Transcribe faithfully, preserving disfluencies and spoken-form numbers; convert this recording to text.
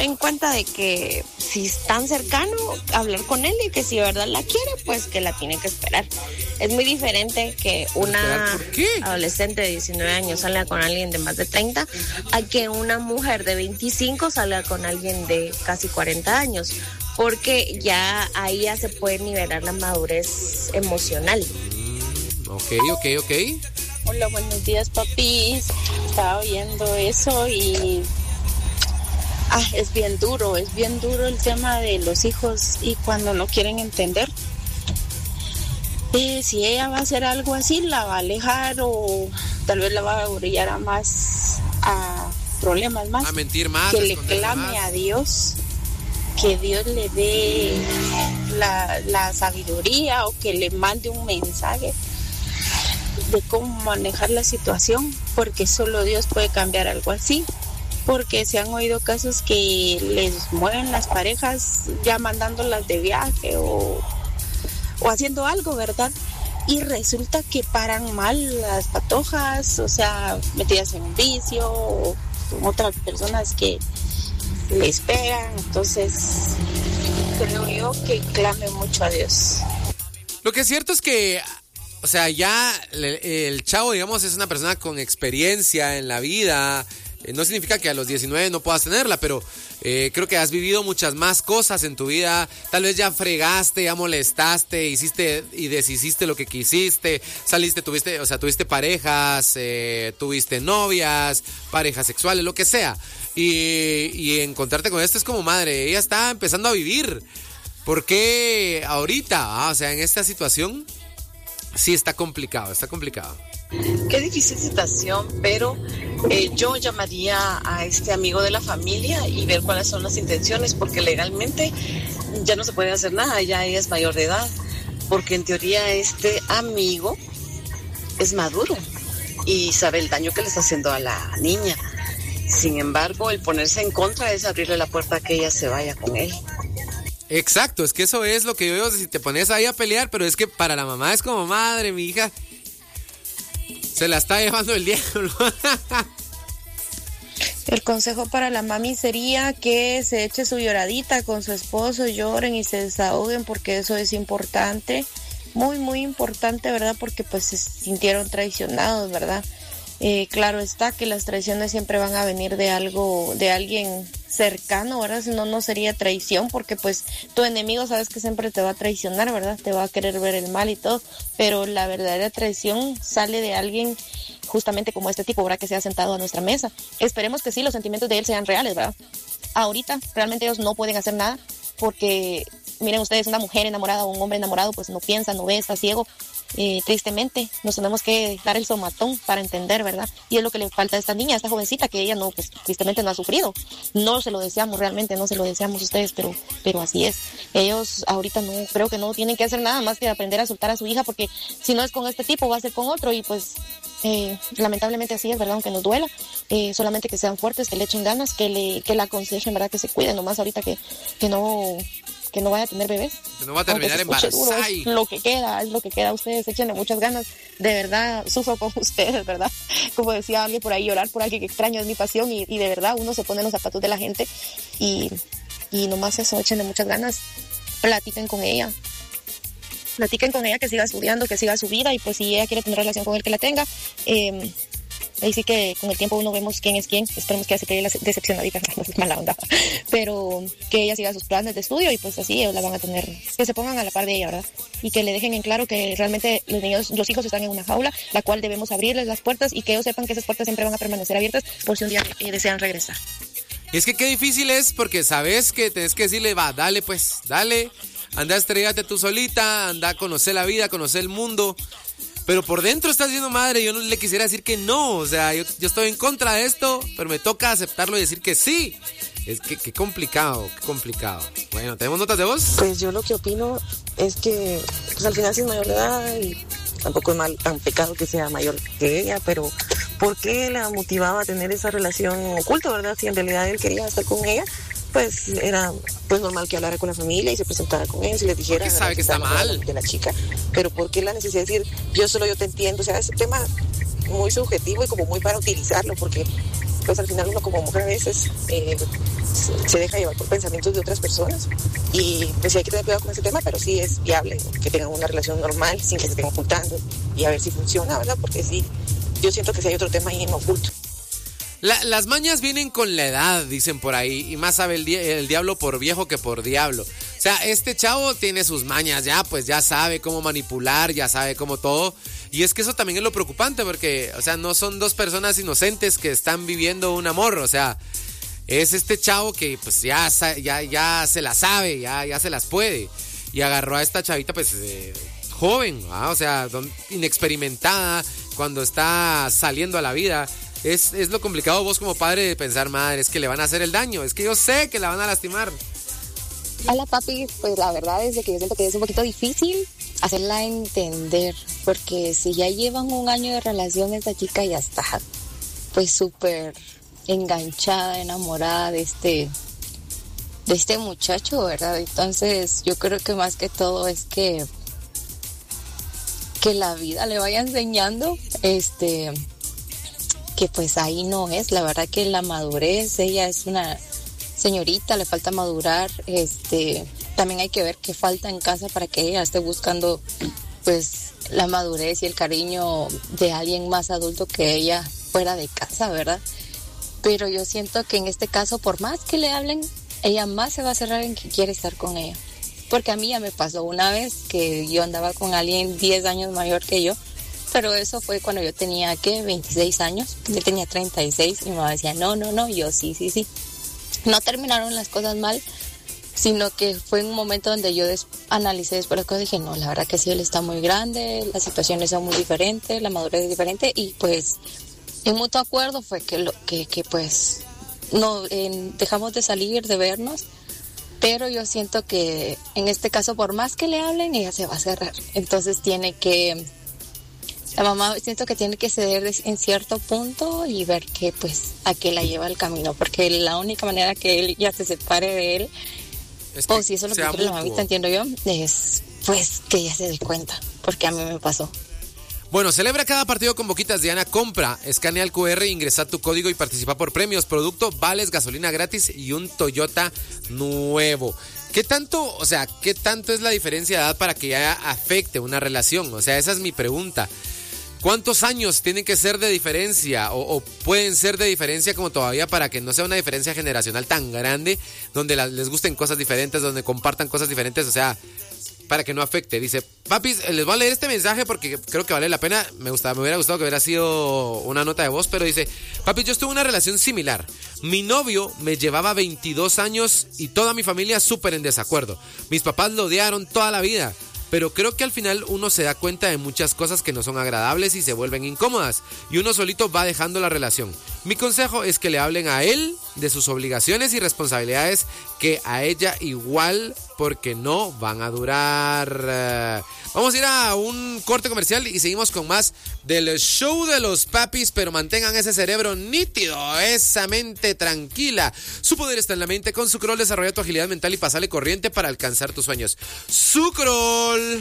tomar en cuenta de que si es tan cercano, hablar con él y que si de verdad la quiere, pues que la tiene que esperar. Es muy diferente que una adolescente de diecinueve años salga con alguien de más de treinta a que una mujer de veinticinco salga con alguien de casi cuarenta años, porque ya ahí ya se puede nivelar la madurez emocional. Mm, ok, ok, ok. Hola, buenos días, papis. Estaba oyendo eso y ah, es bien duro, es bien duro el tema de los hijos y cuando no quieren entender. Eh, si ella va a hacer algo así, la va a alejar o tal vez la va a orillar a más, a problemas más. A mentir más. Que le clame más a Dios, que Dios le dé la, la sabiduría o que le mande un mensaje de cómo manejar la situación, porque solo Dios puede cambiar algo así. Porque se han oído casos que les mueven las parejas ya mandándolas de viaje o, o haciendo algo, ¿verdad? Y resulta que paran mal las patojas, o sea, metidas en un vicio o con otras personas que les pegan. Entonces, creo yo que clame mucho a Dios. Lo que es cierto es que, o sea, ya el, el chavo, digamos, es una persona con experiencia en la vida. No significa que a los diecinueve no puedas tenerla, pero eh, creo que has vivido muchas más cosas en tu vida. Tal vez ya fregaste, ya molestaste, hiciste y deshiciste lo que quisiste. Saliste, tuviste, o sea, tuviste parejas, eh, tuviste novias, parejas sexuales, lo que sea. Y, y encontrarte con esto es como, madre, ella está empezando a vivir. ¿Por qué ahorita? Ah, o sea, en esta situación sí está complicado, está complicado. Qué difícil situación, pero eh, yo llamaría a este amigo de la familia y ver cuáles son las intenciones, porque legalmente ya no se puede hacer nada, ya ella es mayor de edad, porque en teoría este amigo es maduro y sabe el daño que le está haciendo a la niña. Sin embargo, el ponerse en contra es abrirle la puerta a que ella se vaya con él. Exacto, es que eso es lo que yo digo, si te pones ahí a pelear, pero es que para la mamá es como, madre, mi hija se la está llevando el diablo. El consejo para la mami sería que se eche su lloradita con su esposo, lloren y se desahoguen, porque eso es importante, muy muy importante, ¿verdad? Porque pues se sintieron traicionados, ¿verdad? Eh, claro está que las traiciones siempre van a venir de algo, de alguien cercano, ¿verdad? Si no, no sería traición, porque pues tu enemigo sabes que siempre te va a traicionar, ¿verdad? Te va a querer ver el mal y todo, pero la verdadera traición sale de alguien justamente como este tipo, ¿verdad? Que se ha sentado a nuestra mesa. Esperemos que sí, los sentimientos de él sean reales, ¿verdad? Ahorita realmente ellos no pueden hacer nada porque, miren ustedes, una mujer enamorada o un hombre enamorado pues no piensa, no ve, está ciego. Eh, tristemente nos tenemos que dar el somatón para entender, ¿verdad? Y es lo que le falta a esta niña, a esta jovencita, que ella no, pues tristemente no ha sufrido. No se lo deseamos, realmente no se lo deseamos a ustedes, pero, pero así es. Ellos ahorita no, creo que no tienen que hacer nada más que aprender a soltar a su hija, porque si no es con este tipo va a ser con otro y pues eh, lamentablemente así es, ¿verdad? Aunque nos duela, eh, solamente que sean fuertes, que le echen ganas, que le, que la aconsejen, ¿verdad? Que se cuiden nomás ahorita, que, que no... que no vaya a tener bebés. Que no va a terminar embarazada. Es lo que queda, es lo que queda. Ustedes échenle muchas ganas. De verdad, sufro con ustedes, ¿verdad? Como decía alguien por ahí, llorar por alguien que extraño es mi pasión y, y de verdad uno se pone en los zapatos de la gente y, y nomás eso, échenle muchas ganas. Platiquen con ella. Platiquen con ella, que siga estudiando, que siga su vida y pues si ella quiere tener relación con él, que la tenga. Eh, Ahí sí que con el tiempo uno vemos quién es quién. Esperemos que ella se quede decepcionadita, no es mala onda, pero que ella siga sus planes de estudio y pues así ellos la van a tener, que se pongan a la par de ella, ¿verdad? Y que le dejen en claro que realmente los niños, los hijos están en una jaula, la cual debemos abrirles las puertas y que ellos sepan que esas puertas siempre van a permanecer abiertas por si un día eh, desean regresar. Y es que qué difícil es porque sabes que tenés que decirle, va, dale pues, dale, anda, estrellate tú solita, anda a conocer la vida, conocer el mundo. Pero por dentro estás diciendo, madre, yo no le quisiera decir que no, o sea, yo, yo estoy en contra de esto, pero me toca aceptarlo y decir que sí. Es que qué complicado, qué complicado. Bueno, ¿tenemos notas de voz? Pues yo lo que opino es que, pues al final sí es mayor de edad y tampoco es mal, tan pecado que sea mayor que ella, pero ¿por qué la motivaba a tener esa relación oculta, verdad? Si en realidad él quería estar con ella, pues era pues normal que hablara con la familia y se presentara con ellos y les dijera, ¿por qué sabe que está mal de la chica? Pero ¿por qué la necesidad de decir yo solo yo te entiendo? O sea, es un tema muy subjetivo y como muy para utilizarlo, porque pues al final uno como mujer a veces eh, se deja llevar por pensamientos de otras personas y pues sí hay que tener cuidado con ese tema, pero sí es viable que tengan una relación normal sin que se estén ocultando y a ver si funciona, ¿verdad? Porque sí, yo siento que sí hay otro tema ahí en oculto. La, las mañas vienen con la edad, dicen por ahí, y más sabe el, di- el diablo por viejo que por diablo. O sea, este chavo tiene sus mañas ya, pues ya sabe cómo manipular, ya sabe cómo todo. Y es que eso también es lo preocupante, porque, o sea, no son dos personas inocentes que están viviendo un amor, o sea, es este chavo que pues ya, sa- ya, ya se la sabe, ya, ya se las puede. Y agarró a esta chavita pues eh, joven, ¿ah? O sea, don- inexperimentada, cuando está saliendo a la vida. Es, es lo complicado vos como padre de pensar, madre, es que le van a hacer el daño, es que yo sé que la van a lastimar. Hola papi, pues la verdad es de que yo siento que es un poquito difícil hacerla entender, porque si ya llevan un año de relación, esta chica ya está pues súper enganchada, enamorada de este, de este muchacho, ¿verdad? Entonces yo creo que más que todo es que, que la vida le vaya enseñando, este... que pues ahí no es, la verdad que la madurez, ella es una señorita, le falta madurar, este, también hay que ver qué falta en casa para que ella esté buscando pues la madurez y el cariño de alguien más adulto que ella fuera de casa, ¿verdad? Pero yo siento que en este caso, por más que le hablen, ella más se va a cerrar en que quiere estar con ella, porque a mí ya me pasó una vez que yo andaba con alguien diez años mayor que yo. Pero eso fue cuando yo tenía, ¿qué? veintiséis años. Yo tenía treinta y seis y mi mamá decía, no, no, no. Y yo, sí, sí, sí. No terminaron las cosas mal, sino que fue un momento donde yo des- analicé después las cosas y dije, no, la verdad que sí, él está muy grande, las situaciones son muy diferentes, la madurez es diferente. Y pues, en mutuo acuerdo fue que, lo, que, que pues, no en, dejamos de salir, de vernos. Pero yo siento que en este caso, por más que le hablen, ella se va a cerrar. Entonces tiene que... La mamá siento que tiene que ceder en cierto punto y ver que pues a qué la lleva el camino, porque la única manera que él ya se separe de él, Es que o si eso es lo que sea quiere la mutuo. mamita, entiendo yo, es pues que ella se dé cuenta, porque a mí me pasó. Bueno, celebra cada partido con Boquitas Diana, compra, escanea el cu erre, ingresa tu código y participa por premios, producto, vales, gasolina gratis y un Toyota nuevo. ¿Qué tanto, o sea, qué tanto es la diferencia de edad para que ya afecte una relación? O sea, esa es mi pregunta. ¿Cuántos años tienen que ser de diferencia o, o pueden ser de diferencia como todavía para que no sea una diferencia generacional tan grande, donde la- les gusten cosas diferentes, donde compartan cosas diferentes? O sea, para que no afecte. Dice, papis, eh, les voy a leer este mensaje porque creo que vale la pena. Me gusta, me hubiera gustado que hubiera sido una nota de voz, pero dice, papis, yo estuve en una relación similar. Mi novio me llevaba veintidós años y toda mi familia súper en desacuerdo. Mis papás lo odiaron toda la vida. Pero creo que al final uno se da cuenta de muchas cosas que no son agradables y se vuelven incómodas. Y uno solito va dejando la relación. Mi consejo es que le hablen a él de sus obligaciones y responsabilidades, que a ella igual, porque no van a durar. Eh, Vamos a ir a un corte comercial y seguimos con más del show de los papis, pero mantengan ese cerebro nítido, esa mente tranquila. Su poder está en la mente. Con Sucrol desarrolla tu agilidad mental y pasale corriente para alcanzar tus sueños. Sucrol.